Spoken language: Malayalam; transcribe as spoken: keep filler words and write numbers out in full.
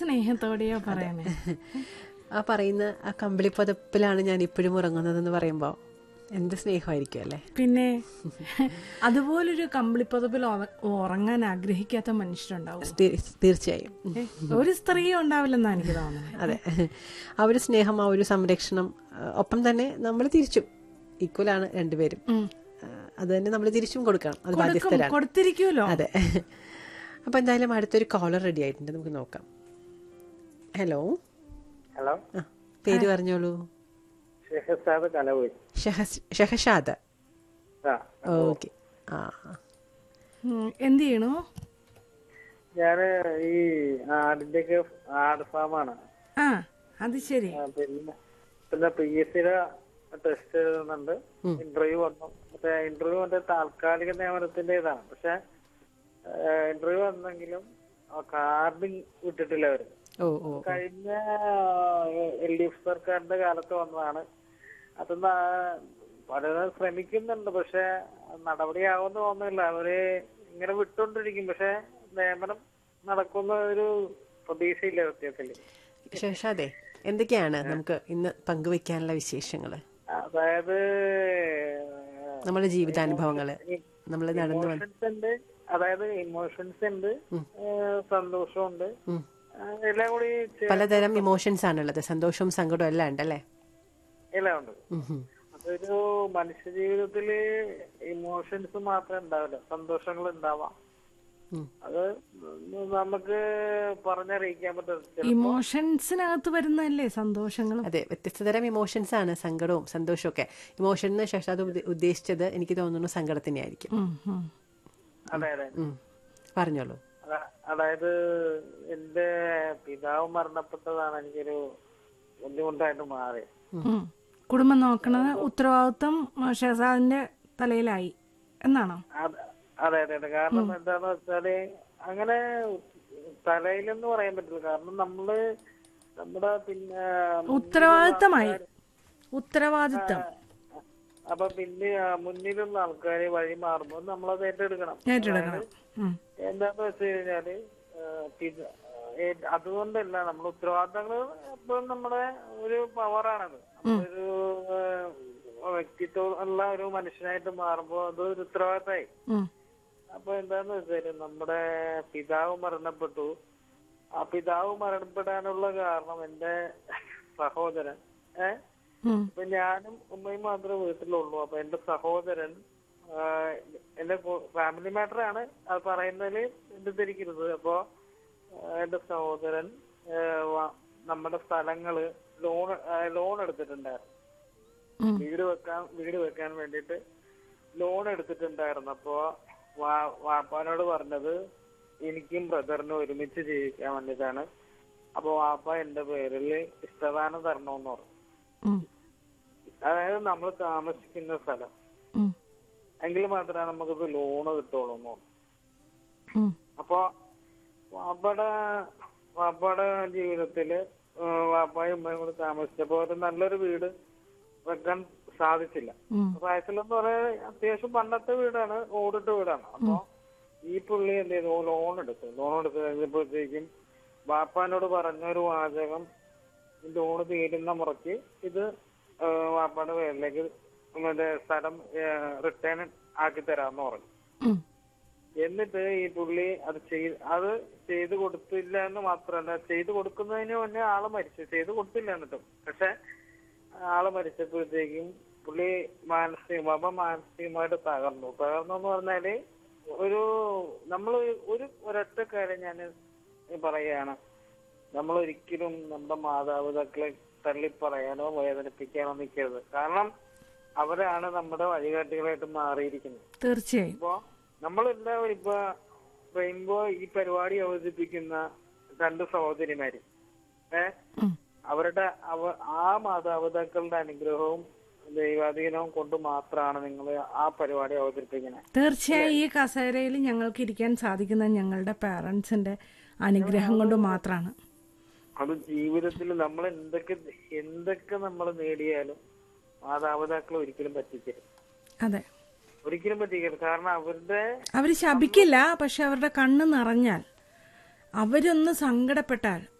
സ്നേഹത്തോടെയോ പറയണേ. ആ പറയുന്ന ആ കമ്പിളി പതപ്പിലാണ് ഞാൻ ഇപ്പോഴും ഉറങ്ങുന്നതെന്ന് പറയുമ്പോൾ എന്ത് സ്നേഹമായിരിക്കും അല്ലേ. പിന്നെ അതുപോലൊരു കമ്പിളിപ്പതപ്പിൽ ഉറങ്ങാൻ ആഗ്രഹിക്കാത്ത മനുഷ്യരുണ്ടാവും. തീർച്ചയായും ഒരു സ്ത്രീയും ഉണ്ടാവില്ലെന്നാണ് എനിക്ക് തോന്നുന്നത്. അതെ, ആ ഒരു സ്നേഹം, ആ ഒരു സംരക്ഷണം, ഒപ്പം തന്നെ നമ്മൾ തിരിച്ചും ഈക്വലാണ് രണ്ടുപേരും. അത് തന്നെ നമ്മൾ തിരിച്ചും കൊടുക്കണം, അത് ബാധ്യസ്ഥരാണ്, കൊടുത്തിരിക്കുമല്ലോ. അതെ. അപ്പൊ എന്തായാലും അടുത്തൊരു കോളർ റെഡി ആയിട്ടുണ്ട്, നമുക്ക് നോക്കാം. ഹലോ ഹലോ, പേര് പറഞ്ഞോളൂ. ഷഹസാദ് കലവൂർ. ഷഹഷാദ്, ഓക്കെ. ആ, എന്ത് ചെയ്യണു? ഞാന് ഈ ആടിന്റെ ഒക്കെ ആട് ഫാമാണ്. ആ, അത് ശരി. പിന്നെ പിന്നെ പി എസ് സിയുടെ ടെസ്റ്റ് എഴുതുന്നുണ്ട്. ഇന്റർവ്യൂ വന്നു. മറ്റേ ഇന്റർവ്യൂ മറ്റേ താൽക്കാലിക നിയമനത്തിന്റെ ഇതാണ്. പക്ഷെ ഇന്റർവ്യൂ വന്നെങ്കിലും കാർഡ് വിട്ടിട്ടില്ല അവര്. കഴിഞ്ഞ എൽ ഡി എഫ് സർക്കാരിന്റെ കാലത്ത് വന്നതാണ്. അത് വളരെ ശ്രമിക്കുന്നുണ്ട്, പക്ഷെ നടപടിയാവുമെന്ന് തോന്നുന്നില്ല. അവര് ഇങ്ങനെ വിട്ടോണ്ടിരിക്കും, പക്ഷെ നിയമനം നടക്കുന്ന ഒരു പ്രതീക്ഷയില്ല സത്യത്തില്. ഷഹഷാദേ, എന്തൊക്കെയാണ് നമുക്ക് ഇന്ന് പങ്കുവെക്കാനുള്ള വിശേഷങ്ങള്? അതായത് നമ്മുടെ ജീവിതാനുഭവങ്ങള്, നമ്മൾ നടന്നു ഉണ്ട്, അതായത് ഇമോഷൻസ് ഉണ്ട്, സന്തോഷമുണ്ട്, എല്ലാം കൂടി പലതരം ഇമോഷൻസ് ആണുള്ളത്. സന്തോഷവും സങ്കടവും എല്ലാം ഉണ്ടല്ലേ? എല്ലാം ഉണ്ട്. അതൊരു മനുഷ്യ ജീവിതത്തില് ഇമോഷൻസ് മാത്രമേ ഉണ്ടാവില്ല, സന്തോഷങ്ങൾ ഉണ്ടാവാം. അത് നമുക്ക് പറഞ്ഞറിയിക്കാൻ പറ്റും. ഇമോഷൻസിനകത്ത് വരുന്നതല്ലേ സന്തോഷങ്ങളും? അതെ, വ്യത്യസ്തതരം ഇമോഷൻസ് ആണ് സങ്കടവും സന്തോഷവും ഒക്കെ. ഇമോഷൻ എന്ന് ശേഷം ഉദ്ദേശിച്ചത് എനിക്ക് തോന്നുന്നു സങ്കടത്തിനെ ആയിരിക്കും. അതെ അതെ, പറഞ്ഞോളൂ. അതായത് എന്റെ പിതാവ് മരണപ്പെട്ടതാണ് എനിക്കൊരു ബുദ്ധിമുട്ടായിട്ട് മാറി. കുടുംബം നോക്കണത് ഉത്തരവാദിത്വം ഷഹസാദിന്റെ തലയിലായി എന്നാണോ? അതെ അതെ അതെ. കാരണം എന്താന്ന് വെച്ചാല് അങ്ങനെ തലയിലെന്ന് പറയാൻ പറ്റില്ല. കാരണം നമ്മള് നമ്മുടെ പിന്നെ ഉത്തരവാദിത്തമായി ഉത്തരവാദിത്തം അപ്പൊ പിന്നെ മുന്നിലുള്ള ആൾക്കാരെ വഴി മാറുമ്പോൾ നമ്മളത് ഏറ്റെടുക്കണം. എന്താന്ന് വെച്ച് കഴിഞ്ഞാല് അതുകൊണ്ടല്ല, നമ്മൾ ഉത്തരവാദിത്തങ്ങൾ എപ്പോഴും നമ്മുടെ ഒരു പവറാണത്. ഒരു വ്യക്തിത്വം ഉള്ള ഒരു മനുഷ്യനായിട്ട് മാറുമ്പോ അത് ഒരു ഉത്തരവാദിത്തമായി. അപ്പൊ എന്താന്ന് വെച്ചാല് നമ്മുടെ പിതാവ് മരണപ്പെട്ടു. ആ പിതാവ് മരണപ്പെടാനുള്ള കാരണം എന്റെ സഹോദരൻ, ഏഹ് ഇപ്പൊ ഞാനും ഉമ്മയും മാത്രമേ വീട്ടിലുള്ളൂ. അപ്പൊ എന്റെ സഹോദരൻ, എന്റെ ഫാമിലി മാറ്റർ ആണ് അത് പറയുന്നതില് തെറ്റിദ്ധരിക്കരുത്. അപ്പൊ എന്റെ സഹോദരൻ നമ്മുടെ സ്ഥലങ്ങള് ലോൺ ലോൺ എടുത്തിട്ടുണ്ടായിരുന്നു. വീട് വെക്കാൻ വീട് വെക്കാൻ വേണ്ടിട്ട് ലോൺ എടുത്തിട്ടുണ്ടായിരുന്നു. അപ്പൊ വാപ്പാനോട് പറഞ്ഞത് എനിക്കും ബ്രദറിനും ഒരുമിച്ച് ജീവിക്കാൻ വേണ്ടിയിട്ടാണ്. അപ്പൊ വാപ്പ എന്റെ പേരിൽ ഇഷ്ടദാനം തരണമെന്ന് പറഞ്ഞു. അതായത് നമ്മൾ താമസിക്കുന്ന സ്ഥലം എങ്കിൽ മാത്രമേ നമുക്കിത് ലോണ് കിട്ടുള്ളൂ എന്ന് പറഞ്ഞു. അപ്പൊ വാപ്പയുടെ വാപ്പയുടെ ജീവിതത്തില് വാപ്പായും ഉമ്മയും കൂടി താമസിച്ചപ്പോ ഒരു നല്ലൊരു വീട് വെക്കാൻ സാധിച്ചില്ല. വയസ്സിലെന്ന് പറയാൻ അത്യാവശ്യം പണ്ടത്തെ വീടാണ്, ഓടിട്ട വീടാണ്. അപ്പൊ ഈ പുള്ളി എന്ത് ചെയ്തു, ലോൺ എടുത്തു. ലോൺ എടുത്ത് കഴിഞ്ഞപ്പോഴത്തേക്കും വാപ്പാനോട് പറഞ്ഞൊരു വാചകം, ലോണ് തീരുന്ന മുറയ്ക്ക് ഇത് വാപ്പാന്റെ പേരിലേക്ക് മറ്റേ സ്ഥലം റിട്ടേൺ ആക്കി തരാമെന്ന് പറഞ്ഞു. എന്നിട്ട് ഈ പുള്ളി അത് ചെയ്ത് അത് ചെയ്ത് കൊടുത്തില്ല എന്ന് മാത്രമല്ല, ചെയ്ത് കൊടുക്കുന്നതിന് മുന്നേ ആള് മരിച്ചു. ചെയ്ത് കൊടുത്തില്ല എന്നിട്ടും. പക്ഷെ ആള് മരിച്ചപ്പോഴത്തേക്കും പുള്ളി മാനസിക ബാബ മാനസികമായിട്ട് തകർന്നു. തകർന്നു എന്ന് പറഞ്ഞാല് ഒരു നമ്മൾ ഒരു ഒരൊറ്റ കാര്യം ഞാൻ പറയുകയാണ്, നമ്മൾ ഒരിക്കലും നമ്മുടെ മാതാപിതാക്കളെ തള്ളി പറയാനോ വേദനിപ്പിക്കാനോ നിൽക്കരുത്. കാരണം അവരാണ് നമ്മുടെ വഴികാട്ടികളായിട്ട് മാറിയിരിക്കുന്നത്. തീർച്ചയായും. ഇപ്പോ നമ്മളെല്ലാവരും ഇപ്പൊ റെയിൻബോ ഈ പരിപാടി അവതരിപ്പിക്കുന്ന രണ്ട് സഹോദരിമാര്, ഏഹ് അവരുടെ അവ ആ മാതാപിതാക്കളുടെ അനുഗ്രഹവും ദൈവാധീനവും കൊണ്ട് മാത്രമാണ് നിങ്ങൾ ആ പരിപാടി അവതരിപ്പിക്കുന്നത്. തീർച്ചയായും ഈ കസേരയിൽ ഞങ്ങൾക്ക് ഇരിക്കാൻ സാധിക്കുന്നത് ഞങ്ങളുടെ പാരന്റ്സിന്റെ അനുഗ്രഹം കൊണ്ട് മാത്രമാണ്. അത് ജീവിതത്തിൽ നമ്മൾ എന്തൊക്കെ എന്തൊക്കെ നമ്മൾ നേടിയാലും മാതാപിതാക്കളെ ഒരിക്കലും പറ്റിക്കരുത്. അതെ, ഒരിക്കലും പറ്റിക്കരുത്. കാരണം അവരുടെ അവര് ശപിക്കില്ല, പക്ഷെ അവരുടെ കണ്ണ് നിറഞ്ഞാൽ, അവരൊന്ന് സങ്കടപ്പെട്ടാൽ